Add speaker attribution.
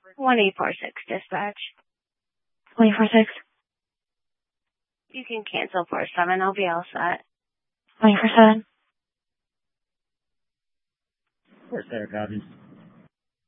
Speaker 1: 1846 dispatch.
Speaker 2: 2046.
Speaker 1: You can cancel 47. I'll be all set.
Speaker 2: 2047.
Speaker 3: 47 copies.